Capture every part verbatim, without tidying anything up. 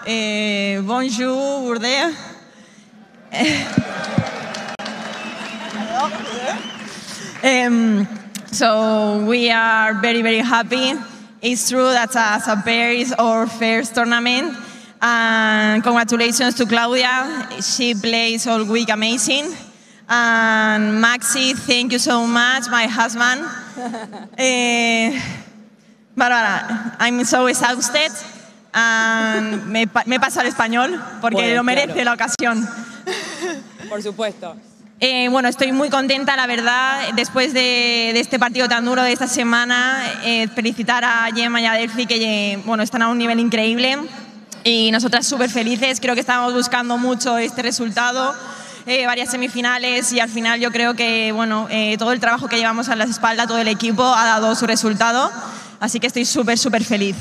Eh, bonjour, Bourdais. um, so we are very, very happy. It's true that Saint-Pér is our first tournament. And congratulations to Claudia. She plays all week amazing. And Maxi, thank you so much, my husband. uh, Bárbara, I'm so exhausted. And me, me paso al español porque bueno, lo merece claro. La ocasión. Por supuesto. Eh, bueno, estoy muy contenta, la verdad, después de, de este partido tan duro de esta semana. Eh, felicitar a Gemma y a Delphi, que bueno, están a un nivel increíble. Y nosotras súper felices, creo que estábamos buscando mucho este resultado, eh, varias semifinales, y al final yo creo que bueno, eh, todo el trabajo que llevamos a la espalda, todo el equipo, ha dado su resultado. Así que estoy súper, súper feliz.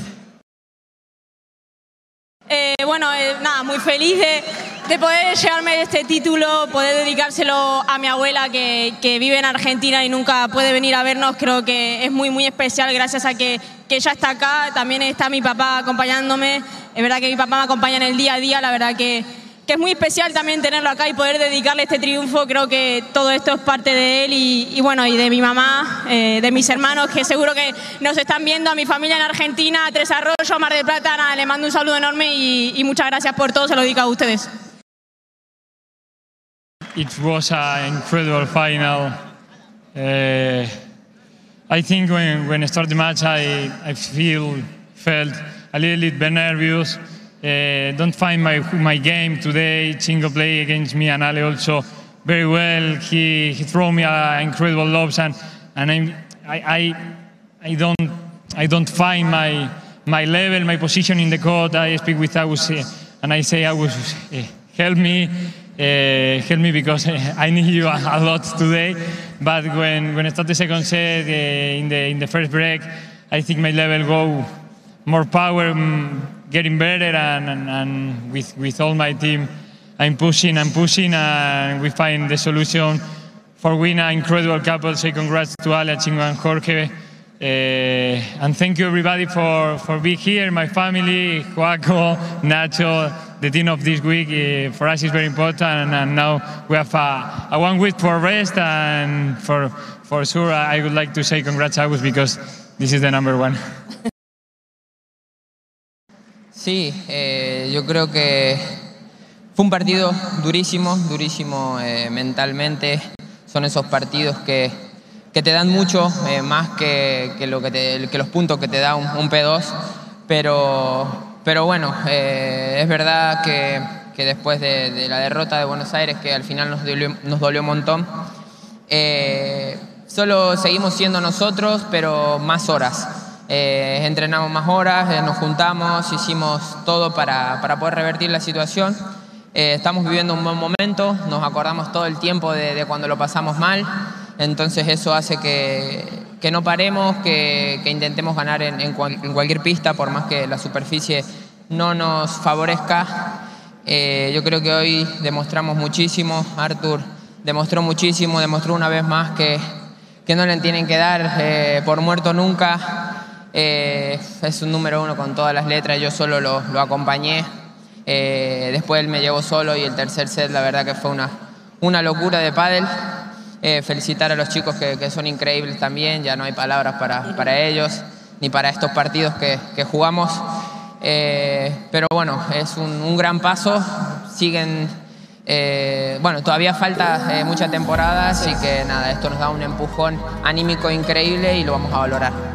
Eh, bueno, eh, nada, muy feliz de, de poder llevarme este título, poder dedicárselo a mi abuela que, que vive en Argentina y nunca puede venir a vernos. Creo que es muy, muy especial gracias a que, que ella está acá. También está mi papá acompañándome. Es verdad que mi papá me acompaña en el día a día. La verdad que, que es muy especial también tenerlo acá y poder dedicarle este triunfo. Creo que todo esto es parte de él y, y bueno, y de mi mamá, eh, de mis hermanos que seguro que nos están viendo, a mi familia en Argentina, a Tres Arroyos, Mar del Plata. Nada, le mando un saludo enorme y, y muchas gracias por todo, se lo dedico a ustedes. It was an incredible final. Uh, I think when, when I start the match, I, I feel felt a little bit nervous. Uh, don't find my my game today. Chingo play against me and Ale also very well. He he throw me uh, incredible lobs and and I'm, I I I don't I don't find my my level, my position in the court. I speak with Agus uh, and I say Agus, uh, help me, uh, help me because I need you a, a lot today. But when when I start the second set uh, in the in the first break, I think my level go more power. Um, getting better and, and, and with, with all my team I'm pushing and pushing and we find the solution for win an incredible couple. So congrats to Ale, Chingo and Jorge. Uh, and thank you everybody for, for being here, my family, Joaco, Nacho, the team of this week. Uh, for us it's very important and, and now we have a, a one week for rest and for, for sure I would like to say congrats Agus because this is the number one. Sí, eh, yo creo que fue un partido durísimo, durísimo eh, mentalmente. Son esos partidos que, que te dan mucho, eh, más que, que, lo que, te, que los puntos que te da un, un P dos. Pero, pero bueno, eh, es verdad que, que después de, de la derrota de Buenos Aires, que al final nos dolió, nos dolió un montón, eh, solo seguimos siendo nosotros, pero más horas. Eh, entrenamos más horas, eh, nos juntamos, hicimos todo para, para poder revertir la situación. Eh, estamos viviendo un buen momento, nos acordamos todo el tiempo de, de cuando lo pasamos mal, entonces eso hace que, que no paremos, que, que intentemos ganar en, en, cual, en cualquier pista, por más que la superficie no nos favorezca. Eh, yo creo que hoy demostramos muchísimo, Artur demostró muchísimo, demostró una vez más que, que no le tienen que dar eh, por muerto nunca. Eh, es un número uno con todas las letras, yo solo lo, lo acompañé, eh, después él me llevó solo y el tercer set la verdad que fue una, una locura de pádel. Eh, felicitar a los chicos que, que son increíbles también, ya no hay palabras para, para ellos ni para estos partidos que, que jugamos, eh, pero bueno, es un, un gran paso, siguen, eh, bueno, todavía falta eh, mucha temporada, así que nada, esto nos da un empujón anímico increíble y lo vamos a valorar.